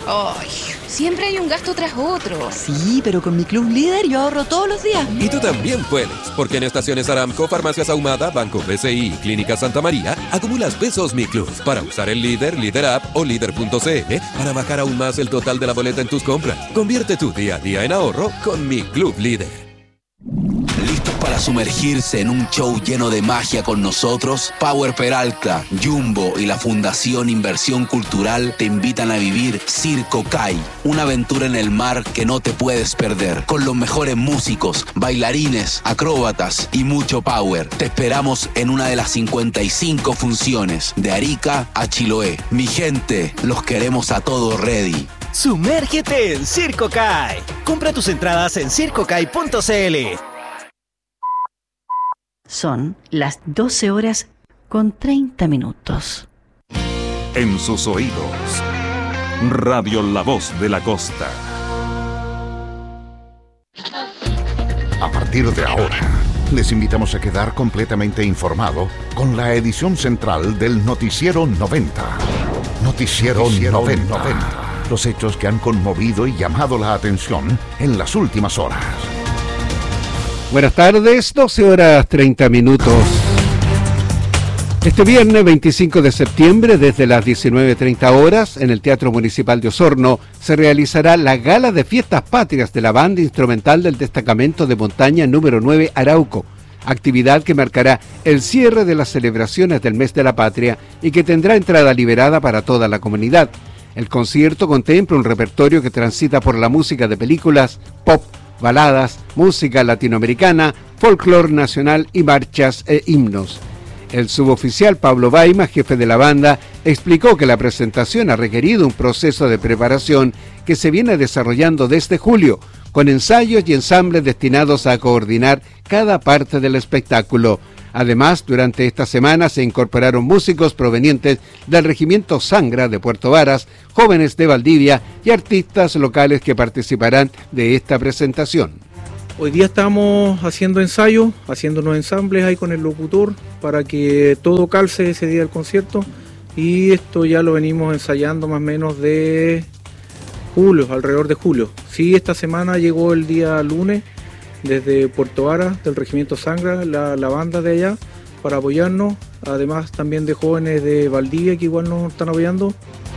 Ay, siempre hay un gasto tras otro. Sí, pero con mi Club Líder yo ahorro todos los días. Y tú también puedes, porque en Estaciones Aramco, Farmacias Ahumada, Banco BCI y Clínica Santa María, acumulas pesos Mi Club para usar el Líder, Líder App o Líder.cl para bajar aún más el total de la boleta en tus compras. Convierte tu día a día en ahorro con Mi Club Líder. ¿Listos para sumergirse en un show lleno de magia con nosotros? Power Peralta, Jumbo y la Fundación Inversión Cultural te invitan a vivir Circo Kai, una aventura en el mar que no te puedes perder, con los mejores músicos, bailarines, acróbatas y mucho power. Te esperamos en una de las 55 funciones, de Arica a Chiloé. Mi gente, los queremos a todos ready. ¡Sumérgete en Circo Kai! Compra tus entradas en circokai.cl. Son las 12:30. En sus oídos, Radio La Voz de la Costa. A partir de ahora, les invitamos a quedar completamente informado con la edición central del Noticiero 90. Noticiero 90. Los hechos que han conmovido y llamado la atención en las últimas horas. Buenas tardes, 12:30. Este viernes 25 de septiembre, desde las 19:30 horas, en el Teatro Municipal de Osorno, se realizará la Gala de Fiestas Patrias de la Banda Instrumental del Destacamento de Montaña número 9 Arauco, actividad que marcará el cierre de las celebraciones del Mes de la Patria y que tendrá entrada liberada para toda la comunidad. El concierto contempla un repertorio que transita por la música de películas, pop, baladas, música latinoamericana, folclore nacional y marchas e himnos. El suboficial Pablo Baima, jefe de la banda, explicó que la presentación ha requerido un proceso de preparación que se viene desarrollando desde julio, con ensayos y ensambles destinados a coordinar cada parte del espectáculo. Además, durante esta semana se incorporaron músicos provenientes del Regimiento Sangra de Puerto Varas, jóvenes de Valdivia y artistas locales que participarán de esta presentación. Hoy día estamos haciendo ensayos, haciendo unos ensambles ahí con el locutor para que todo calce ese día del concierto, y esto ya lo venimos ensayando más o menos de julio, alrededor de julio. Sí, esta semana llegó el día lunes desde Puerto Varas, del Regimiento Sangra, la banda de allá, para apoyarnos, además también de jóvenes de Valdivia que igual nos están apoyando.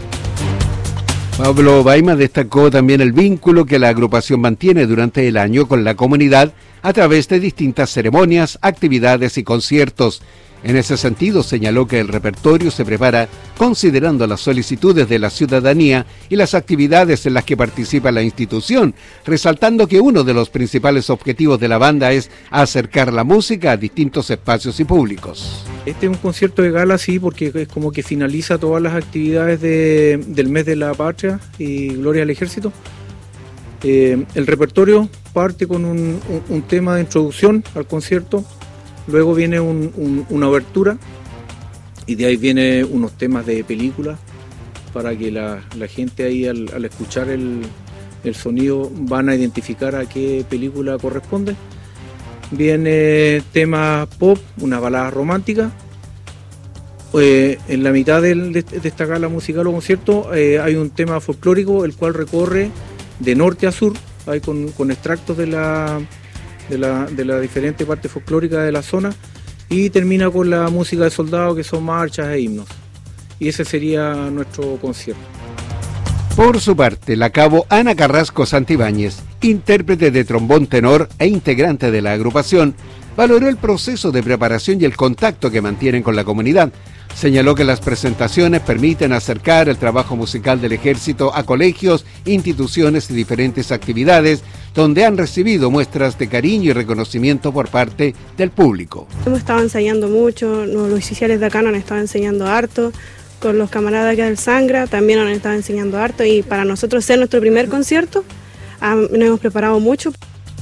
Pablo Baima destacó también el vínculo que la agrupación mantiene durante el año con la comunidad a través de distintas ceremonias, actividades y conciertos. En ese sentido, señaló que el repertorio se prepara considerando las solicitudes de la ciudadanía y las actividades en las que participa la institución, resaltando que uno de los principales objetivos de la banda es acercar la música a distintos espacios y públicos. Este es un concierto de gala, sí, porque es como que finaliza todas las actividades del mes de la patria y gloria al ejército. El repertorio parte con un tema de introducción al concierto. Luego viene una obertura y de ahí viene unos temas de película para que la gente ahí al escuchar el sonido van a identificar a qué película corresponde. Viene tema pop, una balada romántica. En la mitad de esta gala musical o concierto hay un tema folclórico el cual recorre de norte a sur, hay con extractos de la diferente parte folclórica de la zona, y termina con la música de soldado, que son marchas e himnos, y ese sería nuestro concierto. Por su parte, la cabo Ana Carrasco Santibáñez, intérprete de trombón tenor e integrante de la agrupación, valoró el proceso de preparación y el contacto que mantienen con la comunidad. Señaló que las presentaciones permiten acercar el trabajo musical del ejército a colegios, instituciones y diferentes actividades donde han recibido muestras de cariño y reconocimiento por parte del público. Hemos estado ensayando mucho, los oficiales de acá nos han estado enseñando harto, con los camaradas acá del Sangra también nos han estado enseñando harto, y para nosotros ser nuestro primer concierto nos hemos preparado mucho.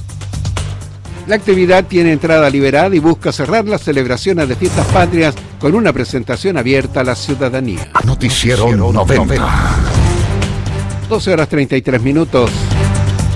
La actividad tiene entrada liberada y busca cerrar las celebraciones de fiestas patrias con una presentación abierta a la ciudadanía. Noticiero 90. 12:33.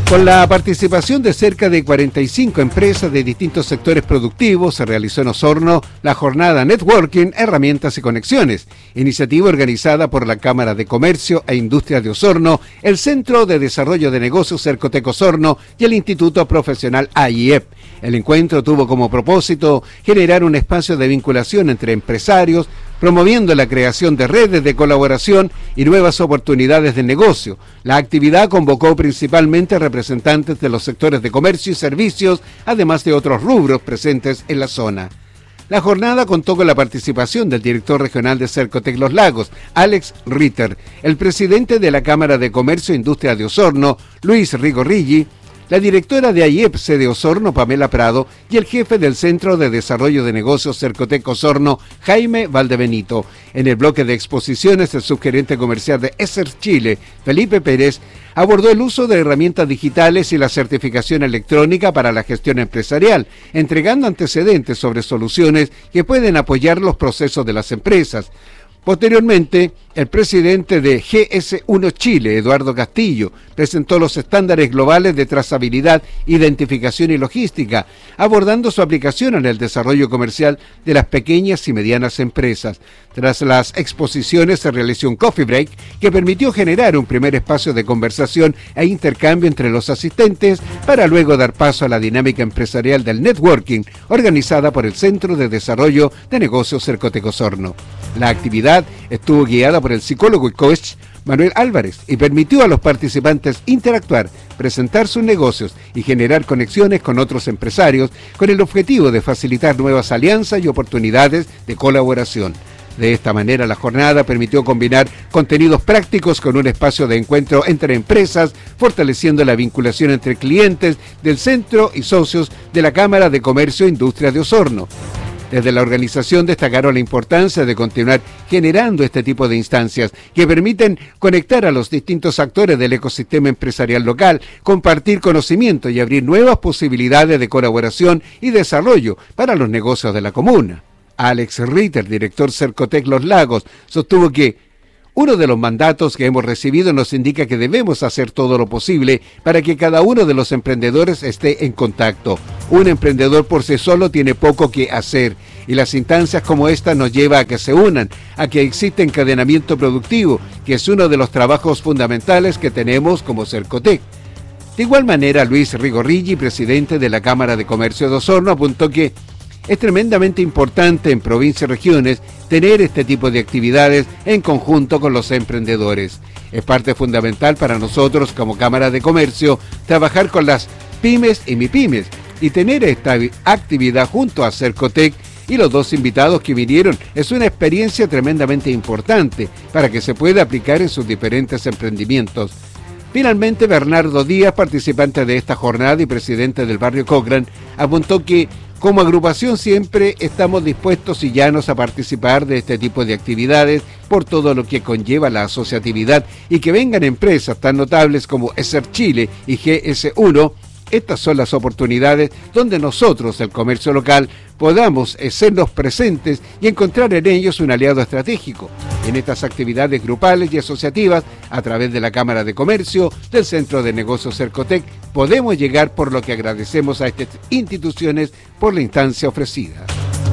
Con la participación de cerca de 45 empresas de distintos sectores productivos, se realizó en Osorno la jornada Networking, Herramientas y Conexiones, iniciativa organizada por la Cámara de Comercio e Industria de Osorno, el Centro de Desarrollo de Negocios Cercotec Osorno y el Instituto Profesional AIEP. El encuentro tuvo como propósito generar un espacio de vinculación entre empresarios, promoviendo la creación de redes de colaboración y nuevas oportunidades de negocio. La actividad convocó principalmente a representantes de los sectores de comercio y servicios, además de otros rubros presentes en la zona. La jornada contó con la participación del director regional de Cercotec Los Lagos, Alex Ritter, el presidente de la Cámara de Comercio e Industria de Osorno, Luis Rigorrilli, la directora de AIEP de Osorno, Pamela Prado, y el jefe del Centro de Desarrollo de Negocios Cercotec Osorno, Jaime Valdebenito. En el bloque de exposiciones, el subgerente comercial de Esser Chile, Felipe Pérez, abordó el uso de herramientas digitales y la certificación electrónica para la gestión empresarial, entregando antecedentes sobre soluciones que pueden apoyar los procesos de las empresas. Posteriormente, el presidente de GS1 Chile, Eduardo Castillo, presentó los estándares globales de trazabilidad, identificación y logística, abordando su aplicación en el desarrollo comercial de las pequeñas y medianas empresas. Tras las exposiciones se realizó un coffee break que permitió generar un primer espacio de conversación e intercambio entre los asistentes para luego dar paso a la dinámica empresarial del networking organizada por el Centro de Desarrollo de Negocios Cercotec Osorno. La actividad estuvo guiada por el psicólogo y coach Manuel Álvarez y permitió a los participantes interactuar, presentar sus negocios y generar conexiones con otros empresarios con el objetivo de facilitar nuevas alianzas y oportunidades de colaboración. De esta manera, la jornada permitió combinar contenidos prácticos con un espacio de encuentro entre empresas, fortaleciendo la vinculación entre clientes del centro y socios de la Cámara de Comercio e Industria de Osorno. Desde la organización destacaron la importancia de continuar generando este tipo de instancias que permiten conectar a los distintos actores del ecosistema empresarial local, compartir conocimiento y abrir nuevas posibilidades de colaboración y desarrollo para los negocios de la comuna. Alex Ritter, director Cercotec Los Lagos, sostuvo que uno de los mandatos que hemos recibido nos indica que debemos hacer todo lo posible para que cada uno de los emprendedores esté en contacto. Un emprendedor por sí solo tiene poco que hacer y las instancias como esta nos lleva a que se unan, a que exista encadenamiento productivo, que es uno de los trabajos fundamentales que tenemos como Cercotec. De igual manera, Luis Rigorrilli, presidente de la Cámara de Comercio de Osorno, apuntó que es tremendamente importante en provincias y regiones tener este tipo de actividades en conjunto con los emprendedores. Es parte fundamental para nosotros como Cámara de Comercio trabajar con las pymes y MIPYMES y tener esta actividad junto a Cercotec y los dos invitados que vinieron es una experiencia tremendamente importante para que se pueda aplicar en sus diferentes emprendimientos. Finalmente, Bernardo Díaz, participante de esta jornada y presidente del barrio Cochrane, apuntó que como agrupación siempre estamos dispuestos y llanos a participar de este tipo de actividades por todo lo que conlleva la asociatividad y que vengan empresas tan notables como Esser Chile y GS1. Estas son las oportunidades donde nosotros, el comercio local, podamos sernos presentes y encontrar en ellos un aliado estratégico. En estas actividades grupales y asociativas, a través de la Cámara de Comercio, del Centro de Negocios Cercotec, podemos llegar, por lo que agradecemos a estas instituciones por la instancia ofrecida.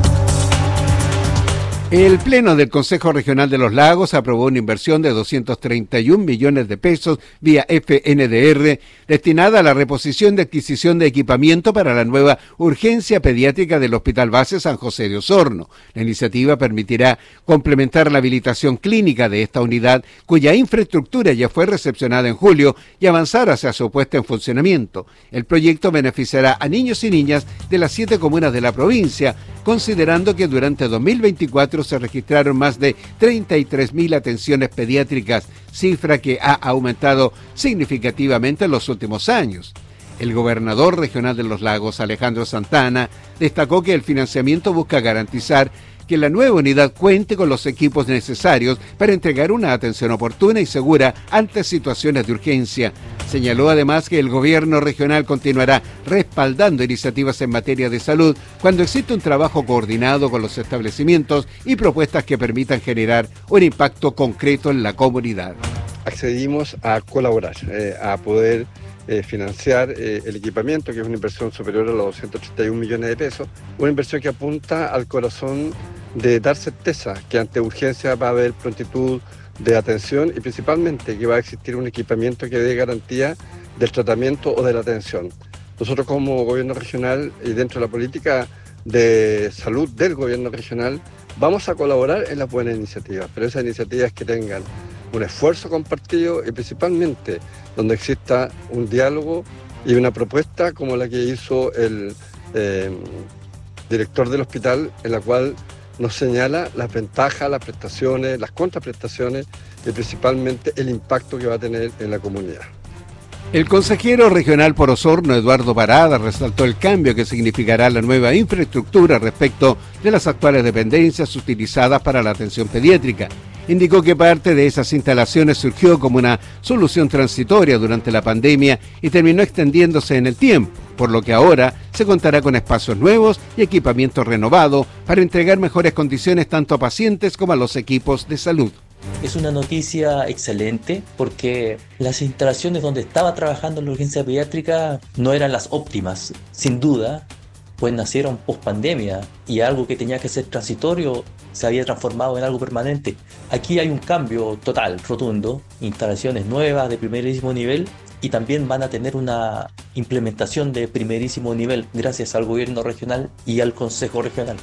El Pleno del Consejo Regional de los Lagos aprobó una inversión de 231 millones de pesos vía FNDR destinada a la reposición de adquisición de equipamiento para la nueva urgencia pediátrica del Hospital Base San José de Osorno. La iniciativa permitirá complementar la habilitación clínica de esta unidad, cuya infraestructura ya fue recepcionada en julio, y avanzar hacia su puesta en funcionamiento. El proyecto beneficiará a niños y niñas de las 7 comunas de la provincia, considerando que durante 2024 se registraron más de 33.000 atenciones pediátricas, cifra que ha aumentado significativamente en los últimos años. El gobernador regional de los Lagos, Alejandro Santana, destacó que el financiamiento busca garantizar que la nueva unidad cuente con los equipos necesarios para entregar una atención oportuna y segura ante situaciones de urgencia. Señaló además que el gobierno regional continuará respaldando iniciativas en materia de salud cuando existe un trabajo coordinado con los establecimientos y propuestas que permitan generar un impacto concreto en la comunidad. Accedimos a colaborar, a poder financiar el equipamiento, que es una inversión superior a los 231 millones de pesos, una inversión que apunta al corazón de dar certeza que ante urgencia va a haber prontitud de atención y principalmente que va a existir un equipamiento que dé garantía del tratamiento o de la atención. Nosotros como gobierno regional y dentro de la política de salud del gobierno regional vamos a colaborar en las buenas iniciativas, pero esas iniciativas que tengan un esfuerzo compartido y principalmente donde exista un diálogo y una propuesta como la que hizo el director del hospital, en la cual nos señala las ventajas, las prestaciones, las contraprestaciones y principalmente el impacto que va a tener en la comunidad. El consejero regional por Osorno, Eduardo Parada, resaltó el cambio que significará la nueva infraestructura respecto de las actuales dependencias utilizadas para la atención pediátrica. Indicó que parte de esas instalaciones surgió como una solución transitoria durante la pandemia y terminó extendiéndose en el tiempo, por lo que ahora se contará con espacios nuevos y equipamiento renovado para entregar mejores condiciones tanto a pacientes como a los equipos de salud. Es una noticia excelente porque las instalaciones donde estaba trabajando la urgencia pediátrica no eran las óptimas, sin duda, pues nacieron post pandemia y algo que tenía que ser transitorio se había transformado en algo permanente. Aquí hay un cambio total, rotundo, instalaciones nuevas de primerísimo nivel y también van a tener una implementación de primerísimo nivel gracias al gobierno regional y al Consejo Regional.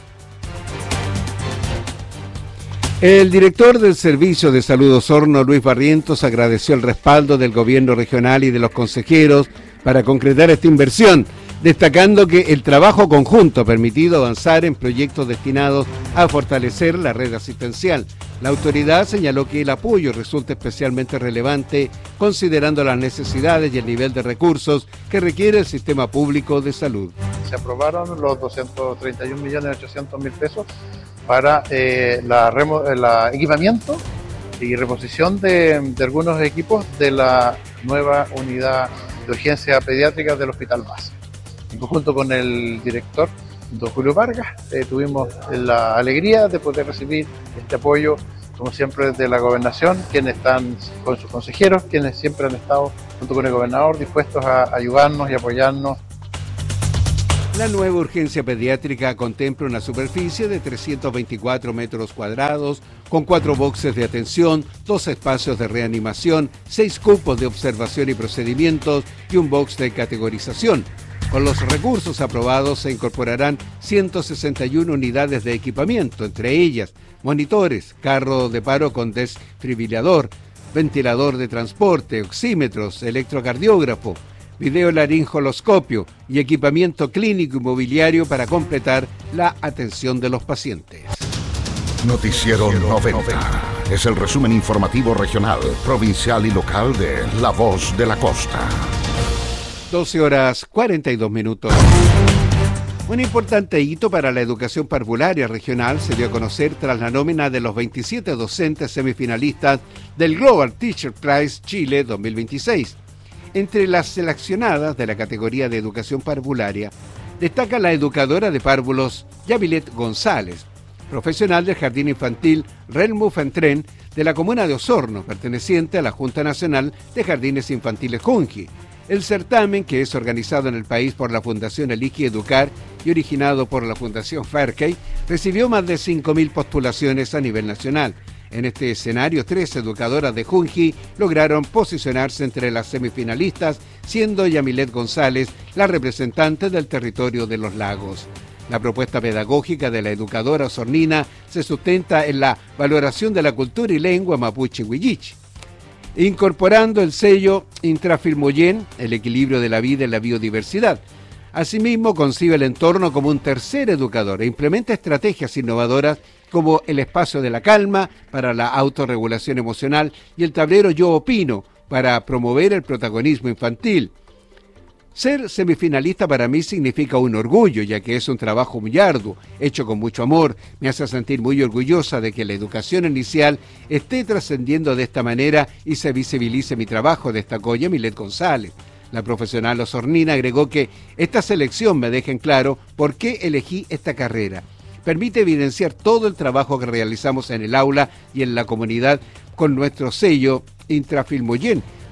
El director del Servicio de Salud Osorno, Luis Barrientos, agradeció el respaldo del gobierno regional y de los consejeros para concretar esta inversión, destacando que el trabajo conjunto ha permitido avanzar en proyectos destinados a fortalecer la red asistencial. La autoridad señaló que el apoyo resulta especialmente relevante considerando las necesidades y el nivel de recursos que requiere el sistema público de salud. Se aprobaron los 231.800.000 pesos para el equipamiento y reposición de algunos equipos de la nueva unidad de urgencia pediátrica del Hospital Base. En conjunto con el director, don Julio Vargas, tuvimos la alegría de poder recibir este apoyo, como siempre, de la gobernación, quienes están con sus consejeros, quienes siempre han estado junto con el gobernador dispuestos a ayudarnos y apoyarnos. La nueva urgencia pediátrica contempla una superficie de 324 metros cuadrados, con 4 boxes de atención, 2 espacios de reanimación, 6 cupos de observación y procedimientos y un box de categorización. Con los recursos aprobados se incorporarán 161 unidades de equipamiento, entre ellas monitores, carro de paro con desfibrilador, ventilador de transporte, oxímetros, electrocardiógrafo, videolaringoloscopio y equipamiento clínico y mobiliario para completar la atención de los pacientes. Noticiero 90. Es el resumen informativo regional, provincial y local de La Voz de la Costa. 12:42. Un importante hito para la educación parvularia regional se dio a conocer tras la nómina de los 27 docentes semifinalistas del Global Teacher Prize Chile 2026. Entre las seleccionadas de la categoría de educación parvularia, destaca la educadora de párvulos Yamilet González, profesional del Jardín Infantil Relmu Fentren de la comuna de Osorno, perteneciente a la Junta Nacional de Jardines Infantiles Junji. El certamen, que es organizado en el país por la Fundación Elige Educar y originado por la Fundación Fairkey, recibió más de 5.000 postulaciones a nivel nacional. En este escenario, 3 educadoras de Junji lograron posicionarse entre las semifinalistas, siendo Yamilet González la representante del territorio de los lagos. La propuesta pedagógica de la educadora osornina se sustenta en la valoración de la cultura y lengua mapuche huilliche, incorporando el sello Intrafilmoyen, el equilibrio de la vida y la biodiversidad. Asimismo, concibe el entorno como un tercer educador e implementa estrategias innovadoras como el espacio de la calma para la autorregulación emocional y el tablero Yo Opino para promover el protagonismo infantil. Ser semifinalista para mí significa un orgullo, ya que es un trabajo muy arduo, hecho con mucho amor. Me hace sentir muy orgullosa de que la educación inicial esté trascendiendo de esta manera y se visibilice mi trabajo, destacó Yamilet González. La profesional osornina agregó que esta selección me deja en claro por qué elegí esta carrera. Permite evidenciar todo el trabajo que realizamos en el aula y en la comunidad con nuestro sello Intrafilmoyen,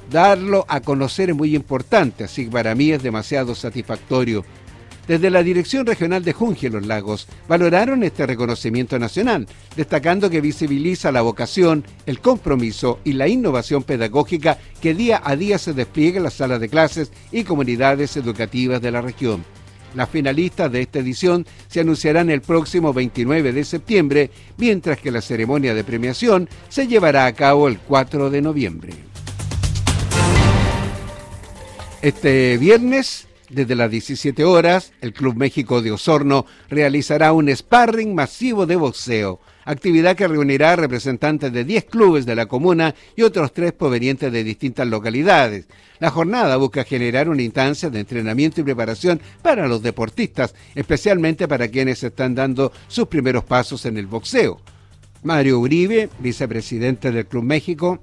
Darlo a conocer es muy importante, así que para mí es demasiado satisfactorio. Desde la Dirección Regional de Junji en Los Lagos valoraron este reconocimiento nacional, destacando que visibiliza la vocación, el compromiso y la innovación pedagógica que día a día se despliega en las salas de clases y comunidades educativas de la región. Las finalistas de esta edición se anunciarán el próximo 29 de septiembre, mientras que la ceremonia de premiación se llevará a cabo el 4 de noviembre. Este viernes, desde las 17 horas, el Club México de Osorno realizará un sparring masivo de boxeo, actividad que reunirá a representantes de 10 clubes de la comuna y otros 3 provenientes de distintas localidades. La jornada busca generar una instancia de entrenamiento y preparación para los deportistas, especialmente para quienes están dando sus primeros pasos en el boxeo. Mario Uribe, vicepresidente del Club México,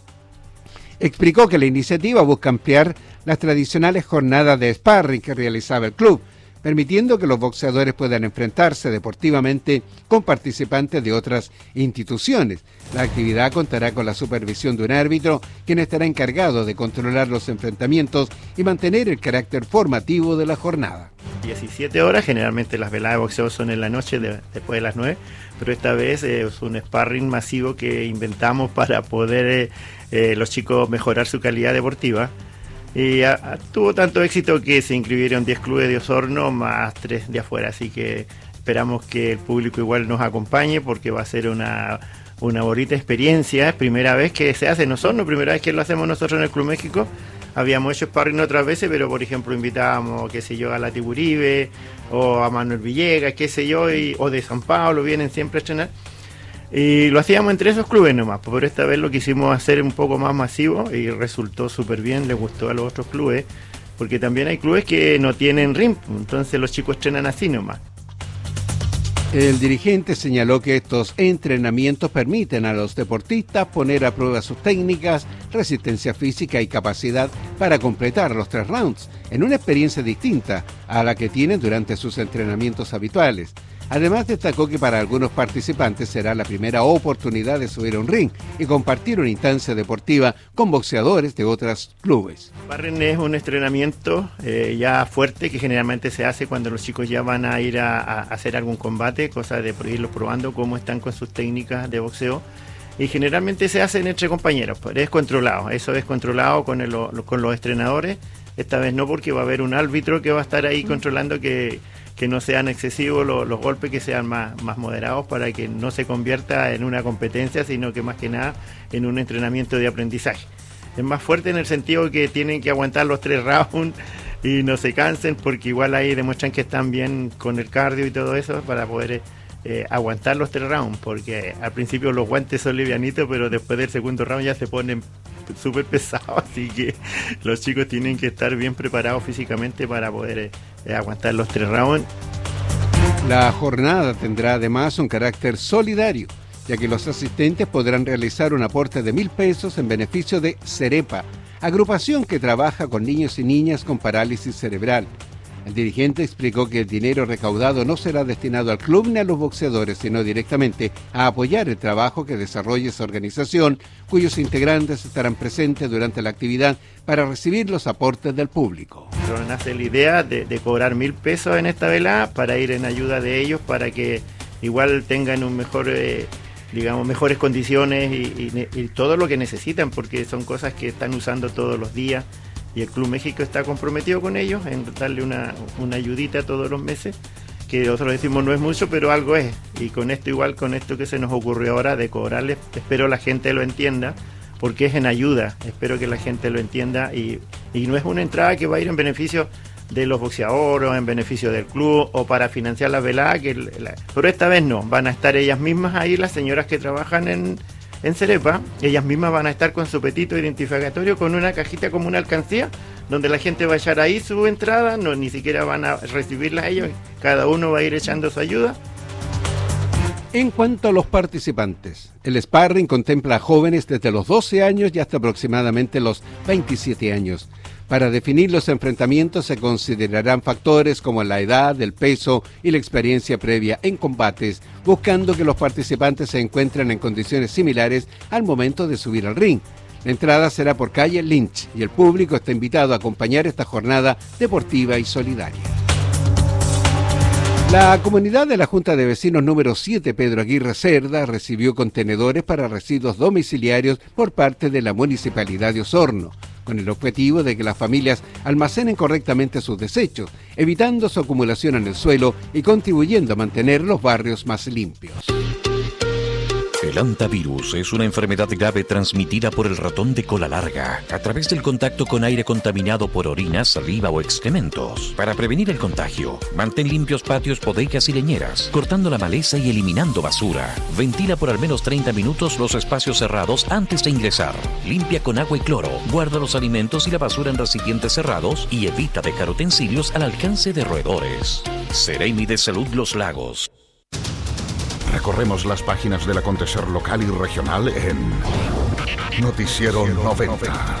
explicó que la iniciativa busca ampliar las tradicionales jornadas de sparring que realizaba el club, permitiendo que los boxeadores puedan enfrentarse deportivamente con participantes de otras instituciones. La actividad contará con la supervisión de un árbitro, quien estará encargado de controlar los enfrentamientos y mantener el carácter formativo de la jornada. 17 horas, generalmente las veladas de boxeo son en la noche después de las 9, pero esta vez es un sparring masivo que inventamos para poder los chicos mejorar su calidad deportiva. Y tuvo tanto éxito que se inscribieron 10 clubes de Osorno más 3 de afuera, así que esperamos que el público igual nos acompañe porque va a ser una bonita experiencia. Es primera vez que se hace en Osorno, primera vez que lo hacemos nosotros en el Club México. Habíamos hecho sparring otras veces, pero por ejemplo invitábamos, qué sé yo, a Lati Uribe o a Manuel Villegas, qué sé yo, o de San Pablo, vienen siempre a estrenar. Y lo hacíamos entre esos clubes nomás, pero esta vez lo quisimos hacer un poco más masivo y resultó súper bien, le gustó a los otros clubes, porque también hay clubes que no tienen ring, entonces los chicos entrenan así nomás. El dirigente señaló que estos entrenamientos permiten a los deportistas poner a prueba sus técnicas, resistencia física y capacidad para completar los 3 rounds, en una experiencia distinta a la que tienen durante sus entrenamientos habituales. Además, destacó que para algunos participantes será la primera oportunidad de subir a un ring y compartir una instancia deportiva con boxeadores de otros clubes. Sparring es un entrenamiento ya fuerte que generalmente se hace cuando los chicos ya van a ir a hacer algún combate, cosa de irlos probando cómo están con sus técnicas de boxeo. Y generalmente se hacen entre compañeros, pero es controlado, eso es controlado con los entrenadores. Esta vez no, porque va a haber un árbitro que va a estar ahí controlando que no sean excesivos los golpes, que sean más moderados para que no se convierta en una competencia, sino que más que nada en un entrenamiento de aprendizaje. Es más fuerte en el sentido que tienen que aguantar los 3 rounds y no se cansen, porque igual ahí demuestran que están bien con el cardio y todo eso para poder aguantar los 3 rounds, porque al principio los guantes son livianitos, pero después del segundo round ya se ponen súper pesados, así que los chicos tienen que estar bien preparados físicamente para poder aguantar los 3 rounds. La jornada tendrá además un carácter solidario, ya que los asistentes podrán realizar un aporte de 1.000 pesos en beneficio de Cerepa, agrupación que trabaja con niños y niñas con parálisis cerebral. El dirigente explicó que el dinero recaudado no será destinado al club ni a los boxeadores, sino directamente a apoyar el trabajo que desarrolla esa organización, cuyos integrantes estarán presentes durante la actividad para recibir los aportes del público. Nace la idea de cobrar 1.000 pesos en esta velada para ir en ayuda de ellos, para que igual tengan un mejor, mejores condiciones y todo lo que necesitan, porque son cosas que están usando todos los días. Y el Club México está comprometido con ellos en darle una ayudita todos los meses, que nosotros decimos no es mucho, pero algo es. Y con esto que se nos ocurrió ahora de cobrarles, espero la gente lo entienda, porque es en ayuda. Espero que la gente lo entienda y no es una entrada que va a ir en beneficio de los boxeadores, o en beneficio del club, o para financiar la velada, pero esta vez no, van a estar ellas mismas ahí, las señoras que trabajan en Cerepa, ellas mismas van a estar con su petito identificatorio, con una cajita como una alcancía, donde la gente va a echar ahí su entrada, no, ni siquiera van a recibirla ellos, cada uno va a ir echando su ayuda. En cuanto a los participantes, el sparring contempla a jóvenes desde los 12 años y hasta aproximadamente los 27 años. Para definir los enfrentamientos se considerarán factores como la edad, el peso y la experiencia previa en combates, buscando que los participantes se encuentren en condiciones similares al momento de subir al ring. La entrada será por calle Lynch y el público está invitado a acompañar esta jornada deportiva y solidaria. La comunidad de la Junta de Vecinos número 7, Pedro Aguirre Cerda, recibió contenedores para residuos domiciliarios por parte de la Municipalidad de Osorno, con el objetivo de que las familias almacenen correctamente sus desechos, evitando su acumulación en el suelo y contribuyendo a mantener los barrios más limpios. El hantavirus es una enfermedad grave transmitida por el ratón de cola larga a través del contacto con aire contaminado por orina, saliva o excrementos. Para prevenir el contagio, mantén limpios patios, bodegas y leñeras, cortando la maleza y eliminando basura. Ventila por al menos 30 minutos los espacios cerrados antes de ingresar. Limpia con agua y cloro. Guarda los alimentos y la basura en recipientes cerrados y evita dejar utensilios al alcance de roedores. Seremi de Salud Los Lagos. Recorremos las páginas del acontecer local y regional en Noticiero 90.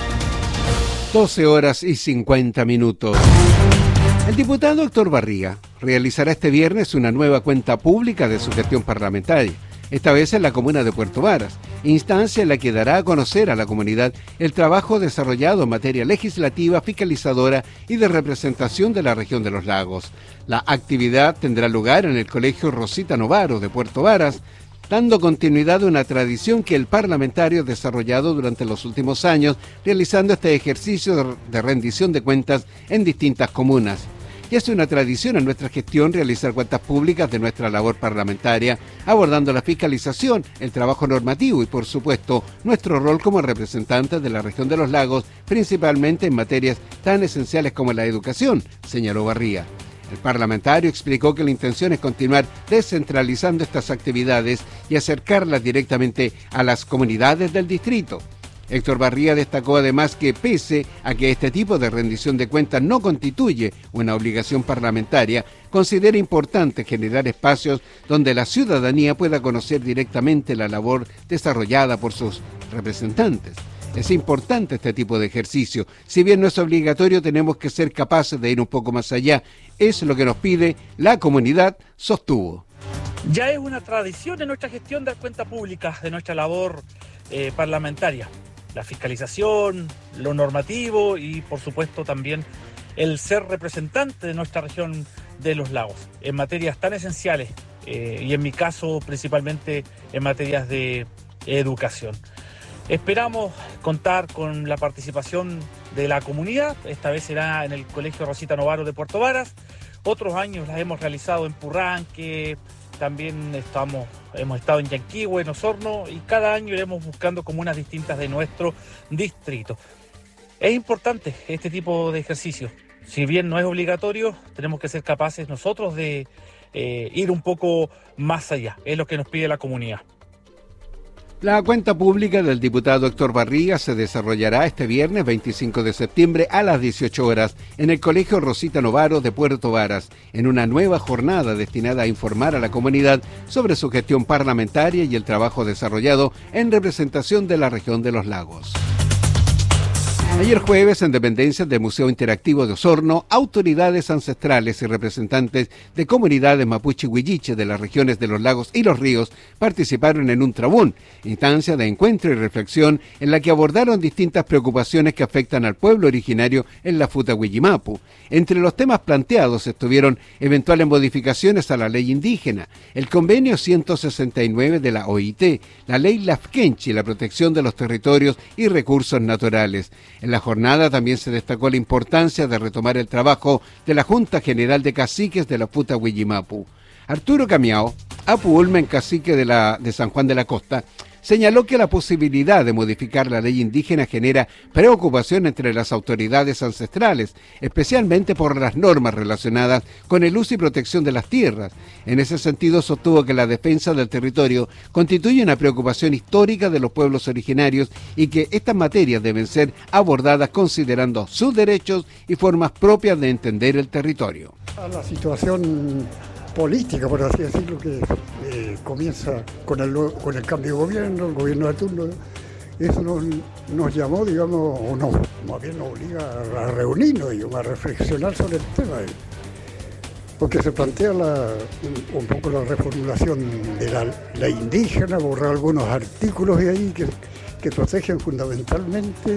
12 horas y 50 minutos. El diputado Héctor Barría realizará este viernes una nueva cuenta pública de su gestión parlamentaria, esta vez en la comuna de Puerto Varas, instancia en la que dará a conocer a la comunidad el trabajo desarrollado en materia legislativa, fiscalizadora y de representación de la región de los lagos. La actividad tendrá lugar en el Colegio Rosita Novaro de Puerto Varas, dando continuidad a una tradición que el parlamentario ha desarrollado durante los últimos años, realizando este ejercicio de rendición de cuentas en distintas comunas. Y es una tradición en nuestra gestión realizar cuentas públicas de nuestra labor parlamentaria, abordando la fiscalización, el trabajo normativo y, por supuesto, nuestro rol como representantes de la región de los lagos, principalmente en materias tan esenciales como la educación, señaló Barría. El parlamentario explicó que la intención es continuar descentralizando estas actividades y acercarlas directamente a las comunidades del distrito. Héctor Barría destacó además que pese a que este tipo de rendición de cuentas no constituye una obligación parlamentaria, considera importante generar espacios donde la ciudadanía pueda conocer directamente la labor desarrollada por sus representantes. Es importante este tipo de ejercicio. Si bien no es obligatorio, tenemos que ser capaces de ir un poco más allá. Es lo que nos pide la comunidad, sostuvo. Ya es una tradición en nuestra gestión dar cuenta pública de nuestra labor parlamentaria. La fiscalización, lo normativo y, por supuesto, también el ser representante de nuestra región de los lagos en materias tan esenciales y, en mi caso, principalmente en materias de educación. Esperamos contar con la participación de la comunidad. Esta vez será en el Colegio Rosita Novaro de Puerto Varas. Otros años las hemos realizado en Purranque, también hemos estado en Yanquihue, en Osorno, y cada año iremos buscando comunas distintas de nuestro distrito. Es importante este tipo de ejercicio. Si bien no es obligatorio, tenemos que ser capaces nosotros de ir un poco más allá. Es lo que nos pide la comunidad. La cuenta pública del diputado Héctor Barría se desarrollará este viernes 25 de septiembre a las 18 horas en el Colegio Rosita Novaro de Puerto Varas, en una nueva jornada destinada a informar a la comunidad sobre su gestión parlamentaria y el trabajo desarrollado en representación de la región de los lagos. Ayer jueves, en dependencias del Museo Interactivo de Osorno, autoridades ancestrales y representantes de comunidades mapuche y huilliche de las regiones de los lagos y los ríos participaron en un trabún, instancia de encuentro y reflexión en la que abordaron distintas preocupaciones que afectan al pueblo originario en la Futa Huillimapu. Entre los temas planteados estuvieron eventuales modificaciones a la ley indígena, el convenio 169 de la OIT, la ley Lafkenchi, la protección de los territorios y recursos naturales. En la jornada también se destacó la importancia de retomar el trabajo de la Junta General de Caciques de la Futa Huillimapu. Arturo Camiao, Apu Ulmen, cacique de San Juan de la Costa, señaló que la posibilidad de modificar la ley indígena genera preocupación entre las autoridades ancestrales, especialmente por las normas relacionadas con el uso y protección de las tierras. En ese sentido, sostuvo que la defensa del territorio constituye una preocupación histórica de los pueblos originarios y que estas materias deben ser abordadas considerando sus derechos y formas propias de entender el territorio. A la situación política, por así decirlo, que comienza con el cambio de gobierno, el gobierno de turno. Eso nos llamó, digamos, o no, más bien nos obliga a reunirnos y a reflexionar sobre el tema. Porque se plantea un poco la reformulación de la ley indígena, borrar algunos artículos de ahí que protegen fundamentalmente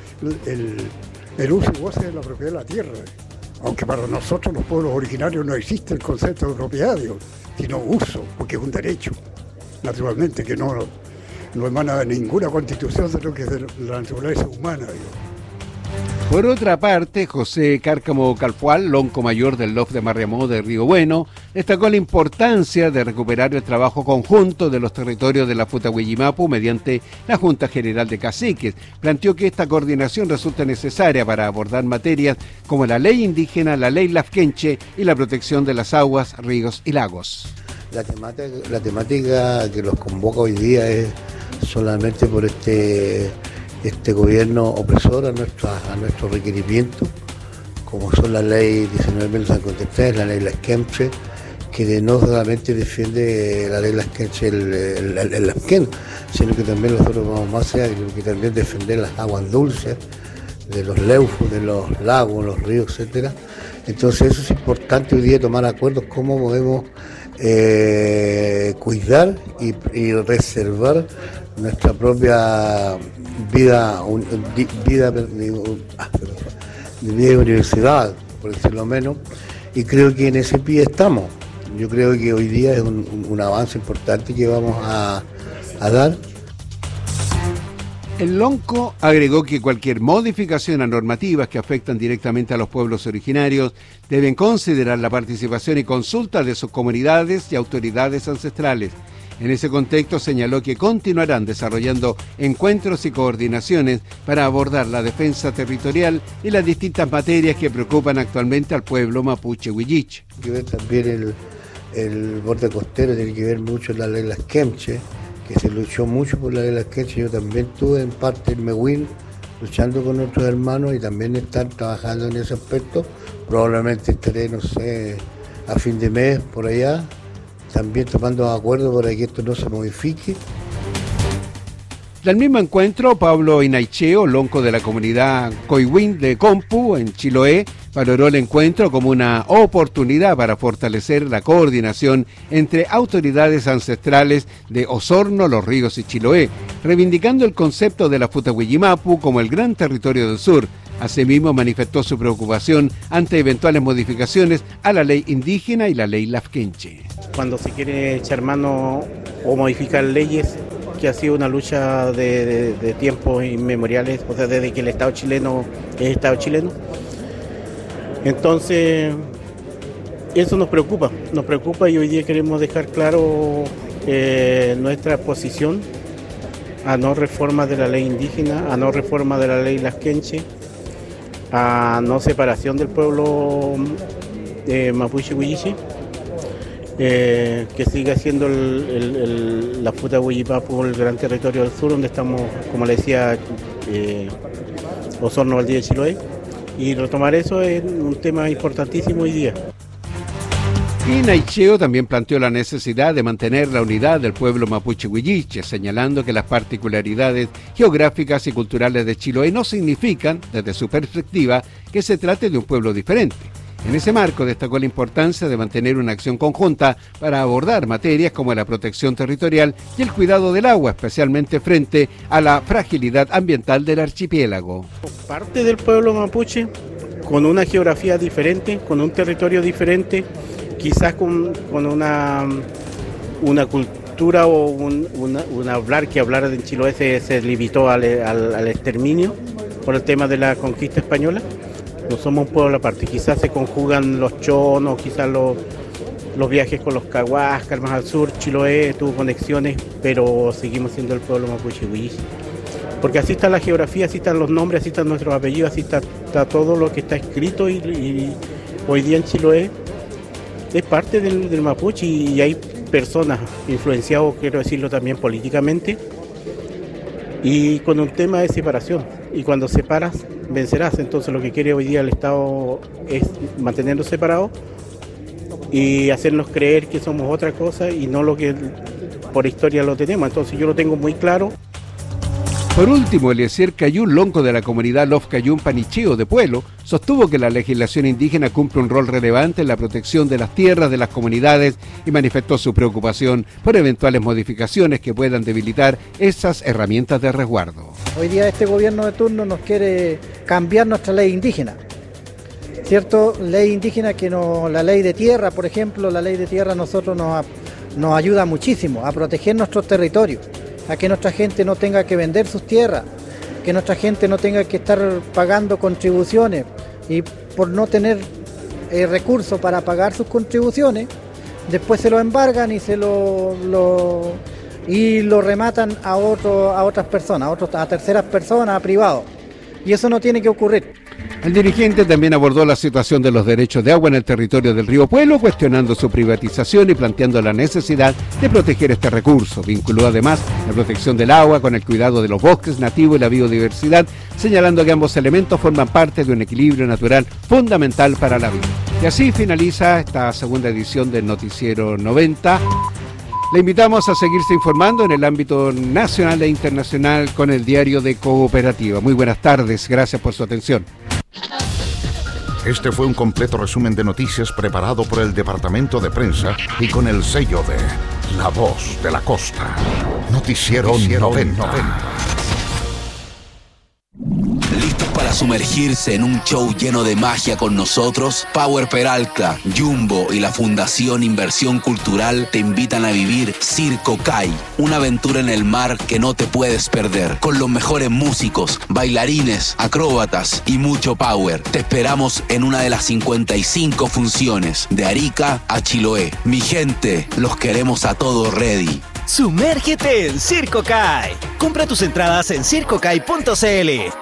el uso y goce de la propiedad de la tierra. Aunque para nosotros los pueblos originarios no existe el concepto de propiedad, sino uso, porque es un derecho, naturalmente, que no emana de ninguna constitución de lo que es de la naturaleza humana. Por otra parte, José Cárcamo Calfual, lonco mayor del LOF de Marriamó de Río Bueno, destacó la importancia de recuperar el trabajo conjunto de los territorios de la Futahuillimapu mediante la Junta General de Caciques. Planteó que esta coordinación resulta necesaria para abordar materias como la ley indígena, la ley Lafkenche y la protección de las aguas, ríos y lagos. La temática que los convoca hoy día es solamente por este gobierno opresor a nuestro requerimiento, como son la ley 19.253, la ley Lafkenche, que no solamente defiende la ley Lafkenche el Lafken, sino que también nosotros vamos más allá, que también defender las aguas dulces de los leufos, de los lagos, los ríos, etcétera. Entonces eso es importante hoy día, tomar acuerdos cómo podemos cuidar y reservar nuestra propia vida y universidad, por decirlo menos, y creo que en ese pie estamos. Yo creo que hoy día es un avance importante que vamos a dar. El lonco agregó que cualquier modificación a normativas que afectan directamente a los pueblos originarios deben considerar la participación y consulta de sus comunidades y autoridades ancestrales. En ese contexto señaló que continuarán desarrollando encuentros y coordinaciones para abordar la defensa territorial y las distintas materias que preocupan actualmente al pueblo mapuche huilliche. Hay que ver también el borde costero, tiene que ver mucho la ley Lafkenche, que se luchó mucho por la ley Lafkenche. Yo también estuve en parte en Mehuín luchando con otros hermanos y también están trabajando en ese aspecto. Probablemente estaré, no sé, a fin de mes por allá, también tomando acuerdos para que esto no se modifique. Del mismo encuentro, Pablo Inaicheo, lonco de la comunidad Coihuín de Compu, en Chiloé, valoró el encuentro como una oportunidad para fortalecer la coordinación entre autoridades ancestrales de Osorno, Los Ríos y Chiloé, reivindicando el concepto de la Futahuillimapu como el gran territorio del sur. Asimismo, manifestó su preocupación ante eventuales modificaciones a la ley indígena y la ley Lafkenche. Cuando se quiere echar mano o modificar leyes, que ha sido una lucha de tiempos inmemoriales, o sea, desde que el Estado chileno es Estado chileno. Entonces, eso nos preocupa y hoy día queremos dejar claro nuestra posición a no reforma de la ley indígena, a no reforma de la ley Lafkenche, a no separación del pueblo mapuche huilliche, que siga siendo la Futahuillimapu el gran territorio del sur, donde estamos, como le decía, Osorno, Valdivia y Chiloé, y retomar eso es un tema importantísimo hoy día. Y Naicheo también planteó la necesidad de mantener la unidad del pueblo mapuche huilliche, señalando que las particularidades geográficas y culturales de Chiloé no significan, desde su perspectiva, que se trate de un pueblo diferente. En ese marco destacó la importancia de mantener una acción conjunta para abordar materias como la protección territorial y el cuidado del agua, especialmente frente a la fragilidad ambiental del archipiélago. Parte del pueblo mapuche, con una geografía diferente, con un territorio diferente, quizás con una cultura o un hablar que hablar en Chiloé se limitó al exterminio por el tema de la conquista española. No somos un pueblo aparte, quizás se conjugan los chonos, quizás los viajes con los cahuascas más al sur. Chiloé tuvo conexiones, pero seguimos siendo el pueblo mapuche huilliche. Porque así está la geografía, así están los nombres, así están nuestros apellidos, así está todo lo que está escrito y hoy día en Chiloé es parte del mapuche y hay personas influenciadas, quiero decirlo también políticamente, y con un tema de separación. Y cuando separas, vencerás. Entonces lo que quiere hoy día el Estado es mantenernos separados y hacernos creer que somos otra cosa y no lo que por historia lo tenemos. Entonces yo lo tengo muy claro. Por último, Eliezer Cayún, lonco de la comunidad Love Cayún Panicheo de Pueblo, sostuvo que la legislación indígena cumple un rol relevante en la protección de las tierras de las comunidades y manifestó su preocupación por eventuales modificaciones que puedan debilitar esas herramientas de resguardo. Hoy día este gobierno de turno nos quiere cambiar nuestra ley indígena, ¿cierto? Ley indígena que no, la ley de tierra, por ejemplo, la ley de tierra a nosotros nos ayuda muchísimo a proteger nuestros territorios, a que nuestra gente no tenga que vender sus tierras, que nuestra gente no tenga que estar pagando contribuciones y por no tener recursos para pagar sus contribuciones, después se lo embargan y lo rematan a otras personas, a terceras personas, a privados. Y eso no tiene que ocurrir. El dirigente también abordó la situación de los derechos de agua en el territorio del río Puelo, cuestionando su privatización y planteando la necesidad de proteger este recurso. Vinculó además la protección del agua con el cuidado de los bosques nativos y la biodiversidad, señalando que ambos elementos forman parte de un equilibrio natural fundamental para la vida. Y así finaliza esta segunda edición del Noticiero 90. Le invitamos a seguirse informando en el ámbito nacional e internacional con el diario de Cooperativa. Muy buenas tardes, gracias por su atención. Este fue un completo resumen de noticias preparado por el Departamento de Prensa y con el sello de La Voz de la Costa. Noticiero 90. ¿Listos para sumergirse en un show lleno de magia con nosotros? Power Peralta, Jumbo y la Fundación Inversión Cultural te invitan a vivir Circo Kai, una aventura en el mar que no te puedes perder, con los mejores músicos, bailarines, acróbatas y mucho power. Te esperamos en una de las 55 funciones, de Arica a Chiloé. Mi gente, los queremos a todos ready. Sumérgete en Circo Kai. Compra tus entradas en circocai.cl.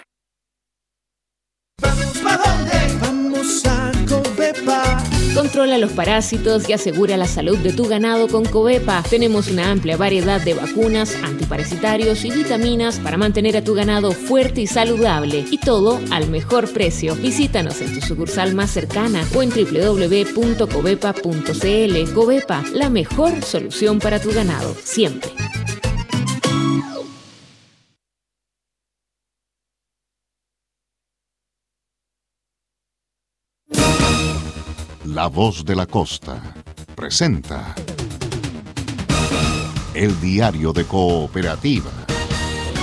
Vamos a Covepa. Controla los parásitos y asegura la salud de tu ganado con Covepa. Tenemos una amplia variedad de vacunas, antiparasitarios y vitaminas para mantener a tu ganado fuerte y saludable. Y todo al mejor precio. Visítanos en tu sucursal más cercana o en www.covepa.cl. Covepa, la mejor solución para tu ganado, siempre. La Voz de la Costa presenta el diario de Cooperativa.